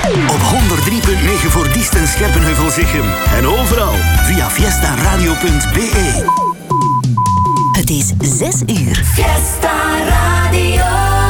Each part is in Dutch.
Op 103.9 voor Diest en Scherpenheuvel-Zichem. En overal via fiestaradio.be. Het is 6 uur. Fiesta Radio.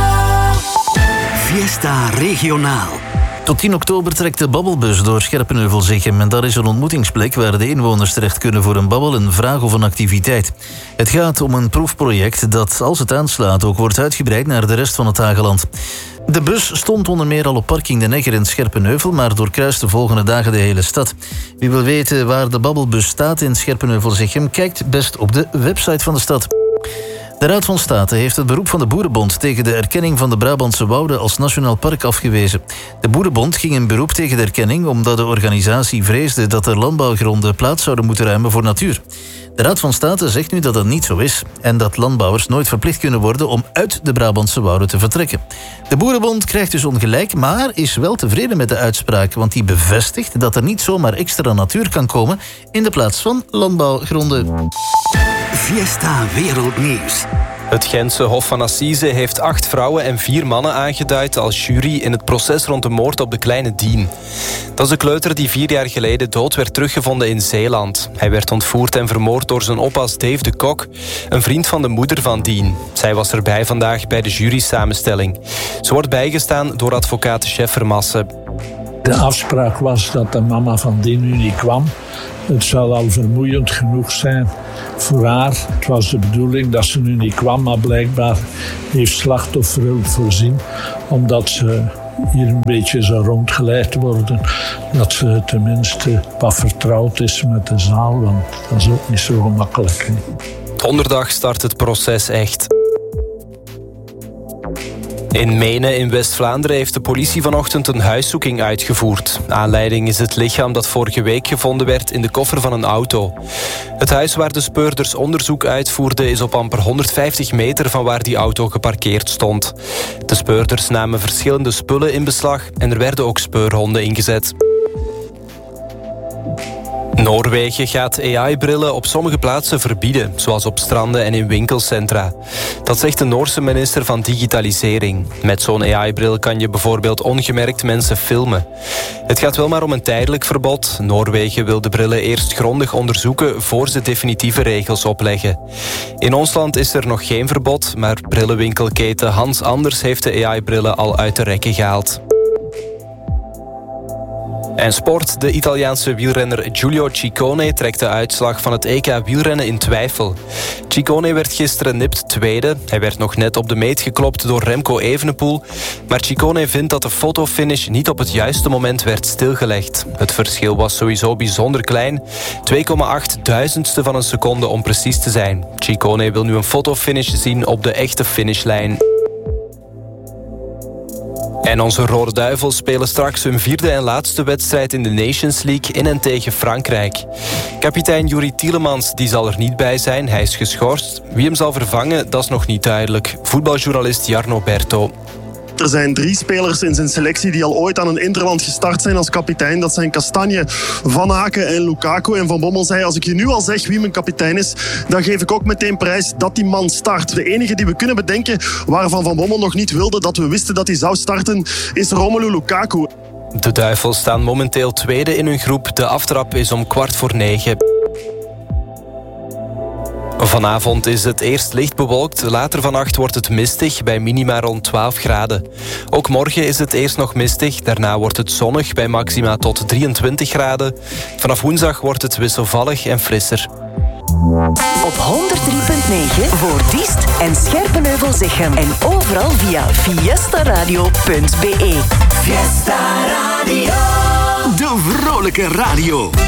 Fiesta Regionaal. Tot 10 oktober trekt de babbelbus door Scherpenheuvel-Zichem en dat is een ontmoetingsplek waar de inwoners terecht kunnen voor een babbel, een vraag of een activiteit. Het gaat om een proefproject dat, als het aanslaat, ook wordt uitgebreid naar de rest van het Hageland. De bus stond onder meer al op parking De Negger in Scherpenheuvel, maar doorkruist de volgende dagen de hele stad. Wie wil weten waar de babbelbus staat in Scherpenheuvel-Zichem, kijkt best op de website van de stad. De Raad van State heeft het beroep van de Boerenbond tegen de erkenning van de Brabantse Wouden als nationaal park afgewezen. De Boerenbond ging in beroep tegen de erkenning omdat de organisatie vreesde dat er landbouwgronden plaats zouden moeten ruimen voor natuur. De Raad van State zegt nu dat dat niet zo is en dat landbouwers nooit verplicht kunnen worden om uit de Brabantse wouden te vertrekken. De Boerenbond krijgt dus ongelijk, maar is wel tevreden met de uitspraak, want die bevestigt dat er niet zomaar extra natuur kan komen in de plaats van landbouwgronden. Fiesta Wereldnieuws. Het Gentse Hof van Assise heeft 8 vrouwen en 4 mannen aangeduid als jury in het proces rond de moord op de kleine Dien. Dat is de kleuter die 4 jaar geleden dood werd teruggevonden in Zeeland. Hij werd ontvoerd en vermoord door zijn oppas Dave de Kok, een vriend van de moeder van Dien. Zij was erbij vandaag bij de jurysamenstelling. Ze wordt bijgestaan door advocaat Chef Vermassen. De afspraak was dat de mama van Dien nu niet kwam. Het zou al vermoeiend genoeg zijn voor haar. Het was de bedoeling dat ze nu niet kwam, maar blijkbaar heeft slachtofferhulp voorzien, omdat ze hier een beetje zou rondgeleid worden. Dat ze tenminste wat vertrouwd is met de zaal, want dat is ook niet zo gemakkelijk. Hè. Donderdag start het proces echt. In Menen in West-Vlaanderen heeft de politie vanochtend een huiszoeking uitgevoerd. Aanleiding is het lichaam dat vorige week gevonden werd in de koffer van een auto. Het huis waar de speurders onderzoek uitvoerden is op amper 150 meter van waar die auto geparkeerd stond. De speurders namen verschillende spullen in beslag en er werden ook speurhonden ingezet. Noorwegen gaat AI-brillen op sommige plaatsen verbieden, zoals op stranden en in winkelcentra. Dat zegt de Noorse minister van Digitalisering. Met zo'n AI-bril kan je bijvoorbeeld ongemerkt mensen filmen. Het gaat wel maar om een tijdelijk verbod. Noorwegen wil de brillen eerst grondig onderzoeken voor ze definitieve regels opleggen. In ons land is er nog geen verbod, maar brillenwinkelketen Hans Anders heeft de AI-brillen al uit de rekken gehaald. En sport. De Italiaanse wielrenner Giulio Ciccone trekt de uitslag van het EK wielrennen in twijfel. Ciccone werd gisteren nipt tweede. Hij werd nog net op de meet geklopt door Remco Evenepoel. Maar Ciccone vindt dat de fotofinish niet op het juiste moment werd stilgelegd. Het verschil was sowieso bijzonder klein. 2,8 duizendste van een seconde om precies te zijn. Ciccone wil nu een fotofinish zien op de echte finishlijn. En onze Rode Duivels spelen straks hun 4e en laatste wedstrijd in de Nations League in en tegen Frankrijk. Kapitein Yuri Tielemans die zal er niet bij zijn, hij is geschorst. Wie hem zal vervangen, dat is nog niet duidelijk. Voetbaljournalist Jarno Berto. Er zijn 3 spelers in zijn selectie die al ooit aan een interland gestart zijn als kapitein. Dat zijn Kastanje, Van Aken en Lukaku. En Van Bommel zei, als ik je nu al zeg wie mijn kapitein is, dan geef ik ook meteen prijs dat die man start. De enige die we kunnen bedenken waarvan Van Bommel nog niet wilde dat we wisten dat hij zou starten, is Romelu Lukaku. De Duivels staan momenteel tweede in hun groep. De aftrap is om 8:15. Vanavond is het eerst licht bewolkt, later vannacht wordt het mistig bij minima rond 12 graden. Ook morgen is het eerst nog mistig, daarna wordt het zonnig bij maxima tot 23 graden. Vanaf woensdag wordt het wisselvallig en frisser. Op 103.9 voor Diest en Scherpenheuvel-Zichem en overal via fiestaradio.be. Fiesta Radio. De vrolijke radio.